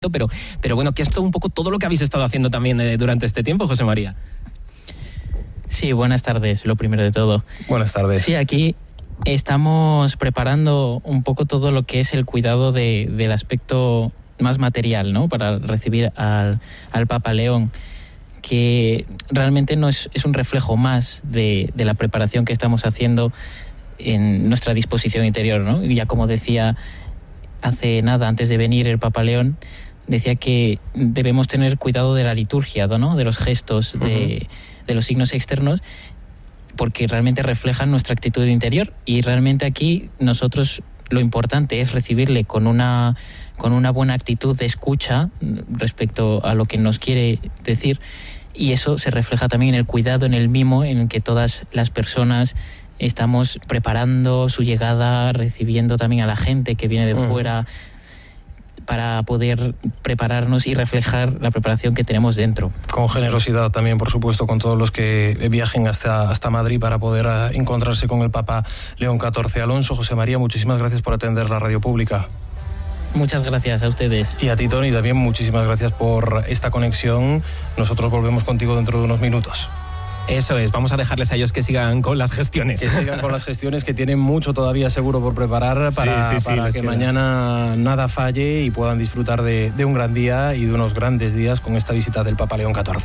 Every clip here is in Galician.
pero bueno, que es un poco todo lo que habéis estado haciendo también durante este tiempo, José María. Sí, buenas tardes, lo primero de todo. Buenas tardes. Sí, aquí estamos preparando un poco todo lo que es el cuidado del aspecto más material, ¿no? Para recibir al Papa León, que realmente es un reflejo más de la preparación que estamos haciendo en nuestra disposición interior, ¿no? Y ya como decía hace nada, antes de venir el Papa León, decía que debemos tener cuidado de la liturgia, ¿no? De los gestos, de los signos externos, porque realmente reflejan nuestra actitud interior. Y realmente aquí nosotros lo importante es recibirle con una buena actitud de escucha respecto a lo que nos quiere decir, y eso se refleja también en el cuidado, en el mimo, en el que todas las personas estamos preparando su llegada, recibiendo también a la gente que viene de fuera, para poder prepararnos y reflejar la preparación que tenemos dentro. Con generosidad también, por supuesto, con todos los que viajen hasta Madrid para poder encontrarse con el Papa León XIV. Alonso, José María, muchísimas gracias por atender la radio pública. Muchas gracias a ustedes. Y a ti, Tony, también muchísimas gracias por esta conexión. Nosotros volvemos contigo dentro de unos minutos. Eso es, vamos a dejarles a ellos que sigan con las gestiones. Que sigan con las gestiones, que tienen mucho todavía seguro por preparar para que mañana nada falle y puedan disfrutar de un gran día y de unos grandes días con esta visita del Papa León XIV.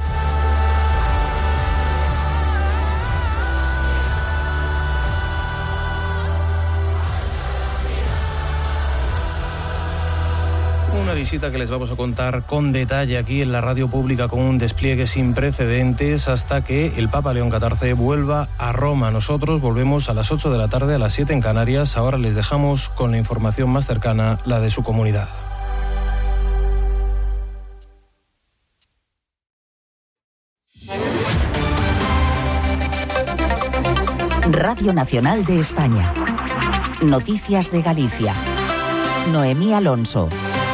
Una visita que les vamos a contar con detalle aquí en la radio pública, con un despliegue sin precedentes hasta que el Papa León XIV vuelva a Roma. Nosotros volvemos a las 8 de la tarde, a las 7 en Canarias. Ahora les dejamos con la información más cercana, la de su comunidad. Radio Nacional de España. Noticias de Galicia. Noemí Alonso.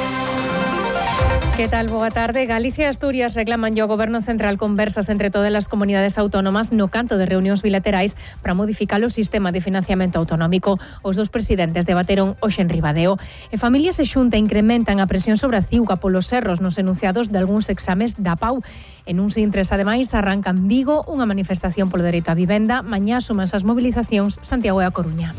Que tal? Boa tarde. Galicia e Asturias reclaman ao Goberno Central conversas entre todas as comunidades autónomas no canto de reunións bilaterais para modificar o sistema de financiamento autonómico. Os dous presidentes debateron hoxe en Ribadeo. E familias e Xunta incrementan a presión sobre a Ciuga polos erros nos enunciados de algúns exames da PAU. En uns intres, ademais, arrancan Vigo unha manifestación polo dereito á vivenda. Mañá sumanse as movilizacións Santiago e A Coruña.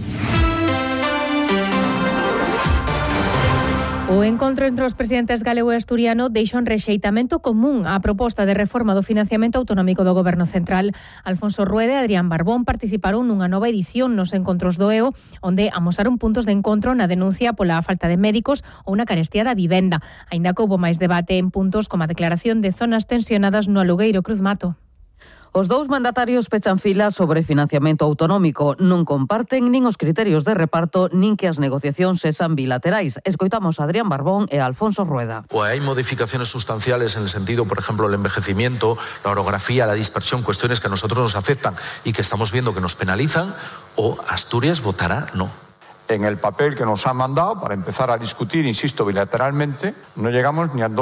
O encontro entre os presidentes galego e asturiano deixa un rexeitamento común á proposta de reforma do financiamento autonómico do Goberno Central. Alfonso Rueda e Adrián Barbón participaron nunha nova edición nos encontros do EO, onde amosaron puntos de encontro na denuncia pola falta de médicos ou na carestía da vivenda. Aínda que houbo máis debate en puntos como a declaración de zonas tensionadas no alugueiro Cruz Mato. Os dous mandatarios pechan filas sobre financiamento autonómico. Non comparten nin os criterios de reparto nin que as negociacións sexan bilaterais. Escoitamos a Adrián Barbón e a Alfonso Rueda. O hay modificaciones sustanciales en el sentido, por ejemplo, el envejecimiento, la orografía, la dispersión, cuestiones que a nosotros nos afectan y que estamos viendo que nos penalizan, o Asturias votará no. En el papel que nos han mandado, para empezar a discutir, insisto, bilateralmente, no llegamos ni al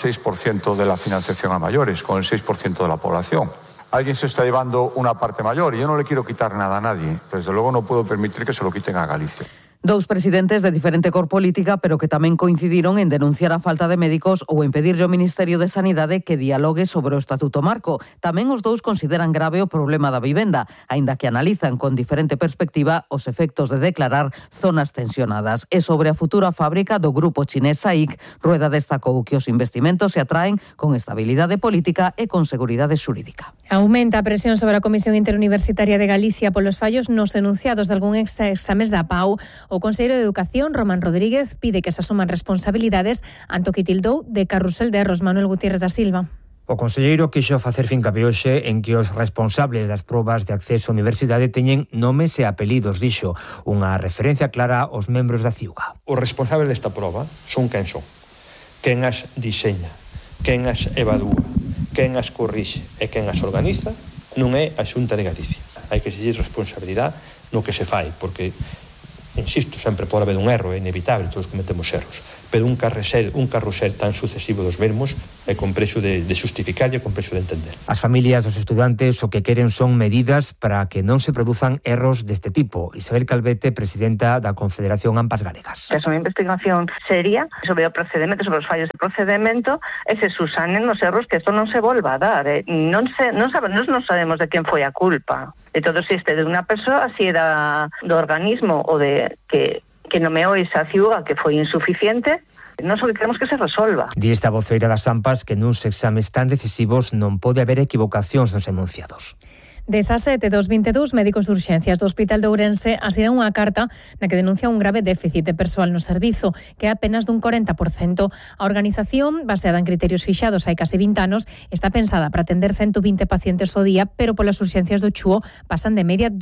2,6% de la financiación a mayores, con el 6% de la población. Alguien se está llevando una parte mayor y yo no le quiero quitar nada a nadie, pero desde luego no puedo permitir que se lo quiten a Galicia. Dous presidentes de diferente cor política, pero que tamén coincidiron en denunciar a falta de médicos ou en pedirlle ao Ministerio de Sanidade que dialogue sobre o Estatuto Marco. Tamén os dous consideran grave o problema da vivenda, aínda que analizan con diferente perspectiva os efectos de declarar zonas tensionadas. E sobre a futura fábrica do grupo chinés SAIC, Rueda destacou que os investimentos se atraen con estabilidade política e con seguridade xurídica. Aumenta a presión sobre a Comisión Interuniversitaria de Galicia polos fallos nos enunciados de algún exames da PAU. O Conselleiro de Educación, Román Rodríguez, pide que se asuman responsabilidades ante o que tildou de carrusel de erros. Manuel Gutiérrez da Silva. O conselleiro quixo facer fincapié hoxe en que os responsables das probas de acceso á universidade teñen nomes e apelidos, dixo, unha referencia clara aos membros da Ciuga. Os responsables desta proba son quen son, quen as diseña, quen as evalúa, quen as corrixe e quen as organiza non é a Xunta de Galicia. Hai que exigir responsabilidade no que se fai, porque insisto, sempre pode haber un erro, é inevitable, todos cometemos erros, pero un carrusel tan sucesivo dos mesmos é complexo de xustificar e complexo de entender. As familias dos estudantes o que queren son medidas para que non se produzan erros deste tipo. Isabel Calvete, presidenta da Confederación AMPAs Galegas. É unha investigación seria sobre o procedimento, sobre os fallos de procedimento, e se susanen os erros, que isto non se volva a dar. Non sabemos de quen foi a culpa. De todo se este de unha persoa, así do organismo ou de que nomeou esa ciuga que foi insuficiente. Non só queremos que se resolva. Di esta voceira das AMPAs que nuns exames tan decisivos non pode haber equivocacións nos enunciados. 17 dos 22 médicos de urxencias do Hospital de Ourense asinan unha carta na que denuncia un grave déficit de persoal no servizo, que é apenas dun 40%. A organización, baseada en criterios fixados hai case 20 anos, está pensada para atender 120 pacientes ao día, pero polas urxencias do Chúo pasan de media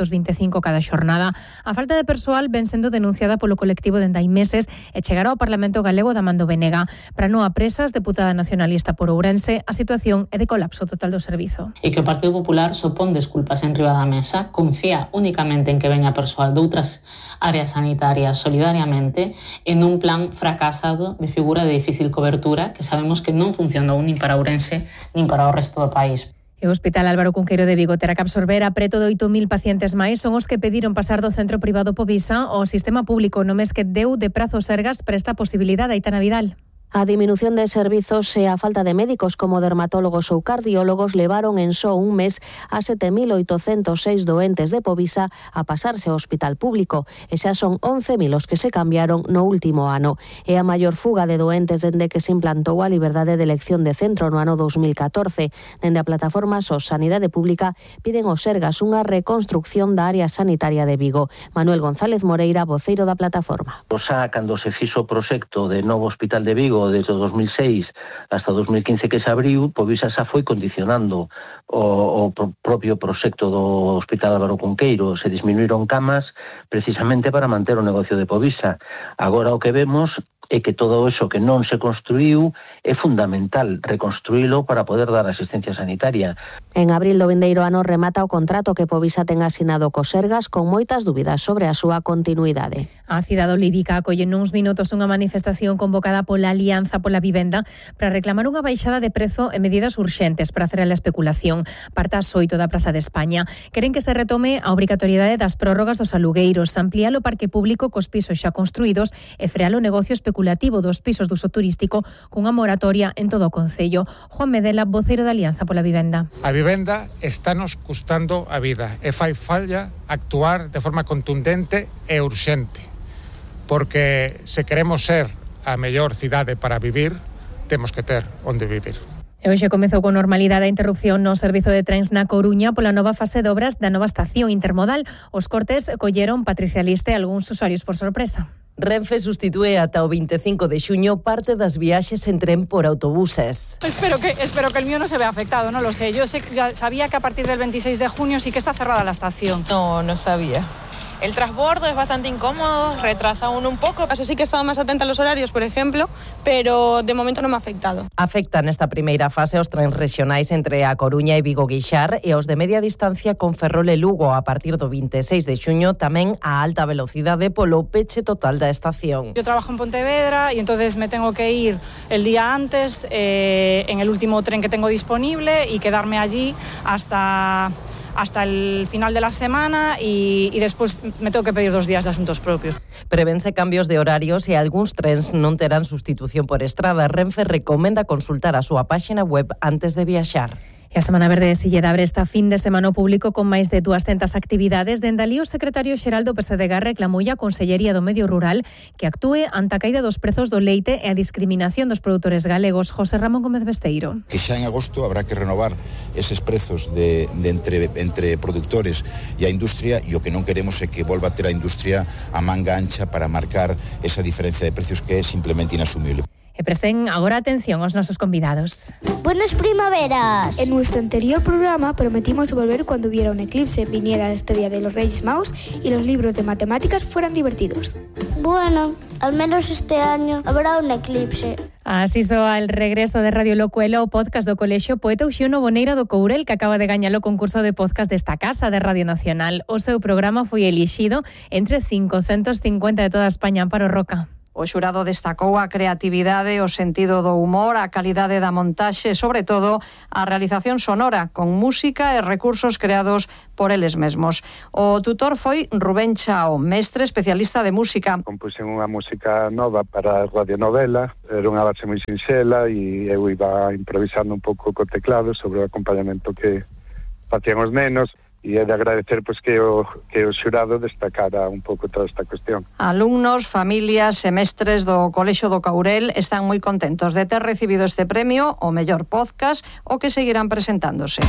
225 cada xornada. A falta de persoal ven sendo denunciada polo colectivo dende hai meses e chegará ao Parlamento Galego da Mando Venega. Para Noa Presas, deputada nacionalista por Ourense, a situación é de colapso total do servizo. E que o Partido Popular pon desculpas en riba da mesa, confía únicamente en que veña persoal de outras áreas sanitarias solidariamente en un plan fracasado de figura de difícil cobertura que sabemos que non funcionou nin para Ourense nin para o resto do país. O Hospital Álvaro Cunqueiro de Vigo terá que absorber a preto de 8.000 pacientes máis. Son os que pediron pasar do centro privado Povisa ao sistema público no mes que deu de prazo Sergas para esta posibilidade. Aitana Vidal. A diminución de servizos e a falta de médicos como dermatólogos ou cardiólogos levaron en só un mes a 7.806 doentes de Povisa a pasarse ao hospital público, e xa son 11.000 os que se cambiaron no último ano. É a maior fuga de doentes dende que se implantou a liberdade de elección de centro no ano 2014. Dende a plataforma SOS Sanidade Pública piden ao Sergas unha reconstrucción da área sanitaria de Vigo. Manuel González Moreira, voceiro da plataforma. Cando se fixo o proxecto de novo hospital de Vigo desde o 2006 hasta 2015 que se abriu, Povisa xa foi condicionando o propio proxecto do Hospital Álvaro Cunqueiro. Se disminuíron camas precisamente para manter o negocio de Povisa. Agora o que vemos é que todo eso que non se construiu é fundamental reconstruílo para poder dar asistencia sanitaria. En abril do vindeiro ano remata o contrato que Povisa ten asinado co Sergas con moitas dúbidas sobre a súa continuidade. A cidade olívica acolle nuns minutos unha manifestación convocada pola Alianza pola Vivenda para reclamar unha baixada de prezo e medidas urxentes para frear a especulación. Parta ás 8 da Praza de España. Queren que se retome a obrigatoriedade das prórrogas dos alugueiros, ampliar o parque público cos pisos xa construídos e frear o negocio especulativo dos pisos de uso turístico cunha moratoria en todo o concello. Juan Medela, voceiro da Alianza pola Vivenda. A vivenda estános custando a vida e fai falla actuar de forma contundente e urxente, porque se queremos ser a mellor cidade para vivir, temos que ter onde vivir. E hoxe comezou con normalidade a interrupción no servizo de trens na Coruña pola nova fase de obras da nova estación intermodal. Os cortes colleron Patricia Liste e algúns usuarios por sorpresa. Renfe sustitúe ata o 25 de xuño parte das viaxes en tren por autobuses. Espero que el mío no se vea afectado, no lo sé. Yo ya sabía que a partir del 26 de junio sí que está cerrada la estación. No sabía. El transbordo es bastante incómodo, retrasa uno un poco. Eso sí que estaba más atenta a los horarios, por ejemplo, pero de momento non me ha afectado. Afectan nesta primeira fase os trens rexionais entre a Coruña e Vigo-Guixar e os de media distancia con Ferrol e Lugo a partir do 26 de xuño, tamén a alta velocidade polo peche total da estación. Yo trabajo en Pontevedra y entonces me tengo que ir el día antes en el último tren que tengo disponible y quedarme allí hasta el final de la semana y después me tengo que pedir 2 días de asuntos propios. Prevense cambios de horarios e algúns trens non terán sustitución por estrada. Renfe recomenda consultar a súa páxina web antes de viaxar. E a Semana Verde de Silleda abre esta fin de semana o público con máis de 200 actividades. Dende alí o secretario xeral do PSDG reclamou a Consellería do Medio Rural que actúe ante a caída dos prezos do leite e a discriminación dos produtores galegos. José Ramón Gómez Besteiro. Que xa en agosto habrá que renovar eses prezos de entre productores e a industria, e o que non queremos é que volva a ter a industria a manga ancha para marcar esa diferencia de precios que é simplemente inasumible. E presten agora atención aos nosos convidados. Buenas primaveras. En nuestro anterior programa prometimos volver cuando hubiera un eclipse, viniera la historia de los Reyes Magos y los libros de matemáticas fueran divertidos. Bueno, al menos este año habrá un eclipse. Así soa el regreso de Radio Locuela, o podcast do Colexio Poeta Uxío Novoneira do Courel, que acaba de gañar o concurso de podcast desta casa de Radio Nacional. O seu programa foi elixido entre 550 de toda España. Amparo Roca. O xurado destacou a creatividade, o sentido do humor, a calidade da montaxe e, sobre todo, a realización sonora, con música e recursos creados por eles mesmos. O tutor foi Rubén Chao, mestre especialista de música. Compuxen unha música nova para a radionovela, era unha base moi sinxela e eu iba improvisando un pouco co teclado sobre o acompañamento que facían os nenos. E é de agradecer que o xurado destacara un pouco toda esta cuestión. Alumnos, familias e mestres do Colexio do Caurel están moi contentos de ter recibido este premio, o mellor podcast, o que seguirán presentándose.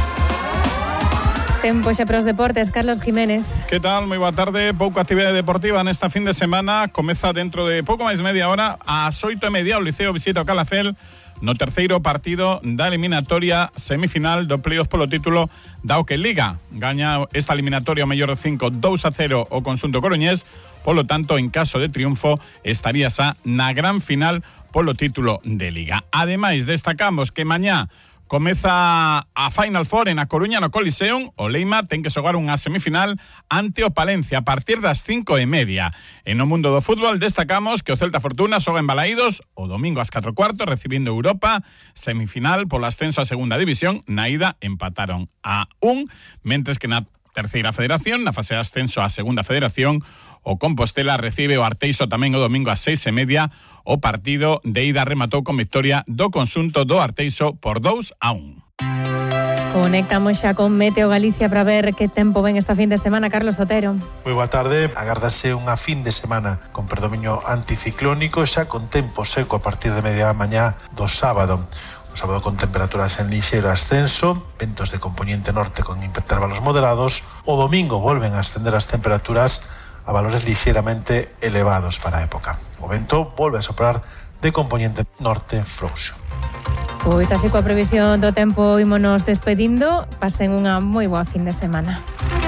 Tempo xa para os deportes, Carlos Jiménez. Que tal? Moi boa tarde. Pouca actividade deportiva nesta fin de semana. Comeza dentro de pouco máis media hora. Ás 8:30 o Liceo visita o Calafell no terceiro partido da eliminatoria semifinal do playoff polo título da Hockey Liga. Gaña esta eliminatoria o mellor de 5 2-0 o conxunto coruñés. Polo tanto, en caso de triunfo, estaría xa na gran final polo título de Liga. Ademais, destacamos que mañá comeza a Final Four en A Coruña no Coliseum. O Leima ten que xogar unha semifinal ante o Palencia a partir das 5:30. En o mundo do fútbol destacamos que o Celta Fortuna xoga en Balaídos o domingo ás 4:15 recibindo Europa, semifinal polo ascenso a segunda división. Na ida empataron a 1, mentres que na terceira federación, na fase de ascenso á segunda federación, o Compostela recibe o Arteixo tamén o domingo ás 6:30. O partido de ida rematou con victoria do conxunto do Arteixo por 2-1. Conectamos xa con Meteo Galicia para ver que tempo ven esta fin de semana. Carlos Otero. Moi boa tarde. Agárdase unha fin de semana con predominio anticiclónico, xa con tempo seco a partir de media mañá do sábado. O sábado con temperaturas en lixeiro ascenso, ventos de componente norte con intervalos moderados. O domingo volven a ascender as temperaturas a valores lixeiramente elevados para a época. O vento volve a soprar de componente norte frouxo. Pois así coa previsión do tempo ímonos despedindo. Pasen unha moi boa fin de semana.